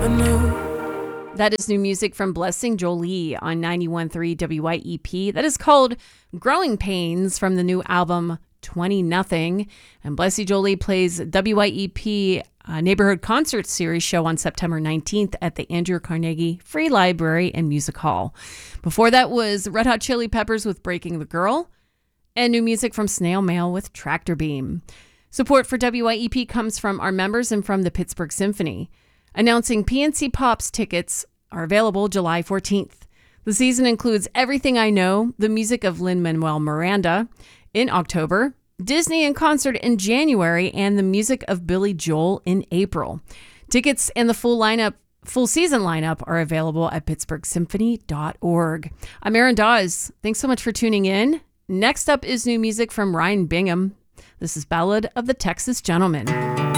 That is new music from Blessing Jolie on 91.3 WYEP. That is called Growing Pains from the new album 20 Nothing. And Blessing Jolie plays WYEP Neighborhood Concert Series show on September 19th at the Andrew Carnegie Free Library and Music Hall. Before that was Red Hot Chili Peppers with Breaking the Girl, and new music from Snail Mail with Tractor Beam. Support for WYEP comes from our members and from the Pittsburgh Symphony. Announcing PNC Pops tickets are available July 14th. The season includes Everything I Know, the music of Lin-Manuel Miranda in October, Disney in concert in January, and the music of Billy Joel in April. Tickets and the full season lineup are available at pittsburghsymphony.org. I'm Erin Dawes. Thanks so much for tuning in. Next up is new music from Ryan Bingham. This is Ballad of the Texas Gentleman.